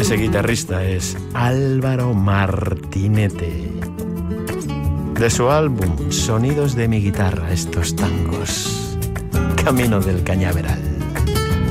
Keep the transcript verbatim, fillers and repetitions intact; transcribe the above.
Ese guitarrista es Álvaro Martinete. De su álbum Sonidos de mi guitarra, estos tangos, Camino del Cañaveral.